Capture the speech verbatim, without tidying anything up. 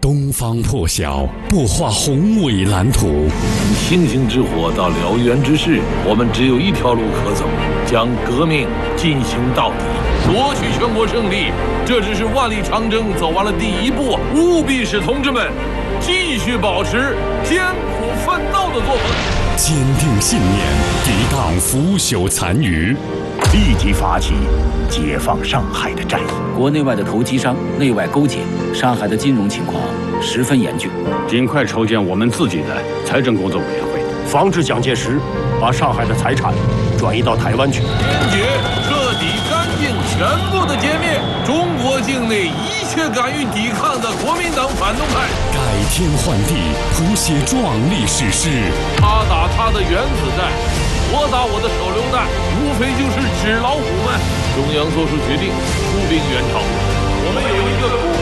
东方破晓，不画宏伟蓝图。 从星星之火到燎原之势，我们只有一条路可走，将革命进行到底，夺取全国胜利。这只是万里长征走完了第一步，务必使同志们继续保持艰苦奋斗的作风， 坚定信念，抵挡腐朽残余， 立即发起解放上海的战役。 国内外的投机商内外勾结，上海的金融情况十分严峻， 尽快筹建我们自己的财政工作委员会， 防止蒋介石把上海的财产转移到台湾去。 坚决、彻底、干净、全部的歼灭中国境内一切敢于抵抗的国民党反动派， 改天换地，谱写壮丽史诗。 他打他的原子弹，我打我的手榴弹，无非就是纸老虎们。中央做出决定，出兵援朝。我们有一个